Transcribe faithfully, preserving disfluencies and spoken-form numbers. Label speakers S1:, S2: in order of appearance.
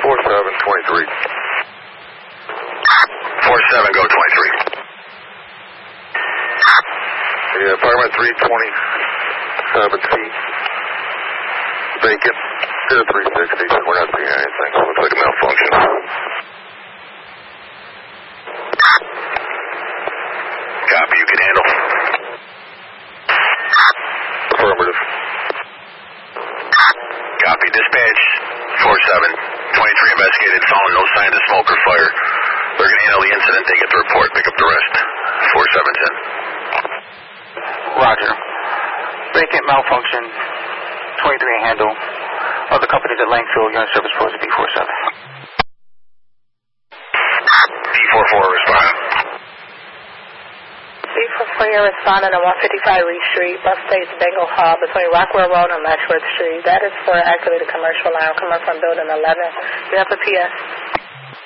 S1: four seven, twenty-three.
S2: four seven, go twenty-three.
S1: Yeah, apartment three twenty-seven C. Vacant. Still three sixty, but we're not seeing anything. Looks like a malfunction.
S2: Copy, you can handle.
S1: Affirmative.
S2: Copy, dispatch four seven, twenty-three investigated, found no signs of smoke or fire. They're going to handle the incident, they get the report, pick up the rest. four seven's in.
S3: Roger. Vacant malfunction, twenty-three handle. Other companies at Langfield, unit service pros B four seven.
S2: B four four respond.
S4: B four four, you're responding on one fifty-five Reed Street, bus station Bengal Hall between Rockwell Road and Letchworth Street. That is for activated commercial line coming from building eleven. You have a P S.